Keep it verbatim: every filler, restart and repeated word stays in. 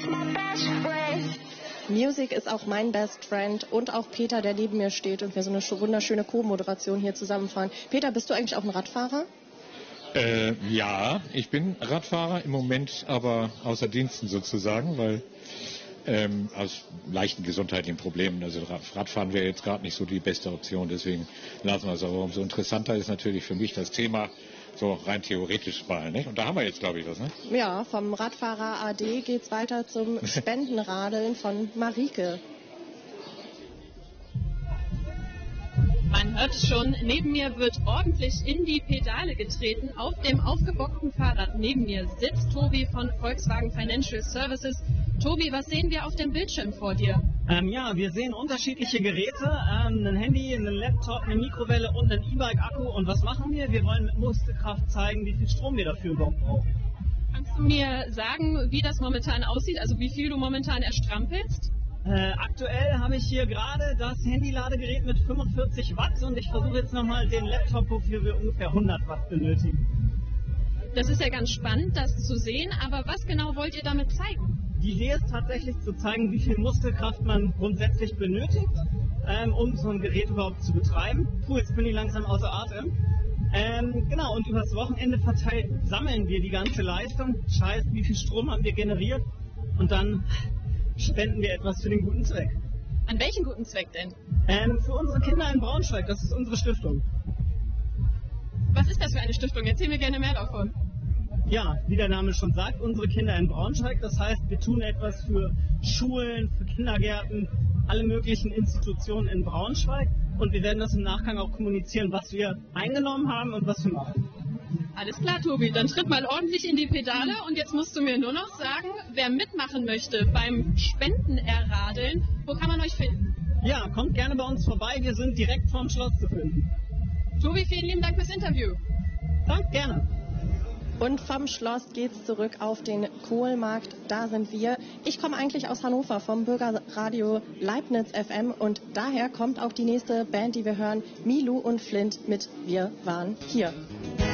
Music ist auch mein Best Friend und auch Peter, der neben mir steht und wir so eine wunderschöne Co-Moderation hier zusammenfahren. Peter, bist du eigentlich auch ein Radfahrer? Äh, ja, ich bin Radfahrer, im Moment aber außer Diensten sozusagen, weil ähm, aus leichten gesundheitlichen Problemen, also Radfahren wäre jetzt gerade nicht so die beste Option, deswegen lassen wir es. Aber umso interessanter ist natürlich für mich das Thema, so rein theoretisch mal, nicht? Und da haben wir jetzt, glaube ich, was, ne? Ja, vom Radfahrer A D geht's weiter zum Spendenradeln von Marike. Man hört es schon, neben mir wird ordentlich in die Pedale getreten. Auf dem aufgebockten Fahrrad neben mir sitzt Tobi von Volkswagen Financial Services. Tobi, was sehen wir auf dem Bildschirm vor dir? Ähm, ja, wir sehen unterschiedliche Geräte, ähm, ein Handy, einen Laptop, eine Mikrowelle und einen E-Bike-Akku. Und was machen wir? Wir wollen mit Muskelkraft zeigen, wie viel Strom wir dafür überhaupt brauchen. Kannst du mir sagen, wie das momentan aussieht, also wie viel du momentan erstrampelst? Äh, aktuell habe ich hier gerade das Handy-Ladegerät mit fünfundvierzig Watt und ich versuche jetzt nochmal den Laptop, wofür wir ungefähr hundert Watt benötigen. Das ist ja ganz spannend, das zu sehen, aber was genau wollt ihr damit zeigen? Die Idee ist tatsächlich zu zeigen, wie viel Muskelkraft man grundsätzlich benötigt, ähm, um so ein Gerät überhaupt zu betreiben. Puh, jetzt bin ich langsam außer Atem. Ähm, genau, und übers Wochenende verteilt sammeln wir die ganze Leistung, heißt, wie viel Strom haben wir generiert und dann spenden wir etwas für den guten Zweck. An welchen guten Zweck denn? Ähm, für unsere Kinder in Braunschweig, das ist unsere Stiftung. Was ist das für eine Stiftung? Erzähl mir gerne mehr davon. Ja, wie der Name schon sagt, unsere Kinder in Braunschweig. Das heißt, wir tun etwas für Schulen, für Kindergärten, alle möglichen Institutionen in Braunschweig. Und wir werden das im Nachgang auch kommunizieren, was wir eingenommen haben und was wir machen. Alles klar, Tobi, dann tritt mal ordentlich in die Pedale und jetzt musst du mir nur noch sagen, wer mitmachen möchte beim Spendenerradeln, wo kann man euch finden? Ja, kommt gerne bei uns vorbei, wir sind direkt vorm Schloss zu finden. Tobi, vielen lieben Dank fürs Interview. Danke, gerne. Und vom Schloss geht's zurück auf den Kohlmarkt, da sind wir. Ich komme eigentlich aus Hannover vom Bürgerradio Leibniz F M und daher kommt auch die nächste Band, die wir hören, Milu und Flint mit Wir waren hier.